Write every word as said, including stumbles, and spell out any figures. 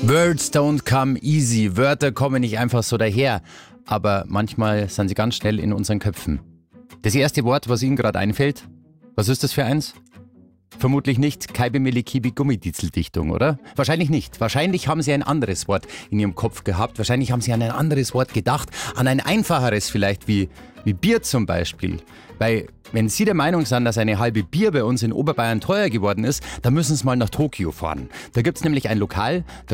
Words don't come easy. Wörter kommen nicht einfach so daher. Aber manchmal sind sie ganz schnell in unseren Köpfen. Das erste Wort, was Ihnen gerade einfällt, was ist das für eins? Vermutlich nicht Kaibe Melekibi Gummiditzeldichtung, oder? Wahrscheinlich nicht. Wahrscheinlich haben Sie ein anderes Wort in Ihrem Kopf gehabt. Wahrscheinlich haben Sie an ein anderes Wort gedacht. An ein einfacheres vielleicht, wie, wie Bier zum Beispiel. Weil, wenn Sie der Meinung sind, dass eine halbe Bier bei uns in Oberbayern teuer geworden ist, dann müssen Sie mal nach Tokio fahren. Da gibt es nämlich ein Lokal, da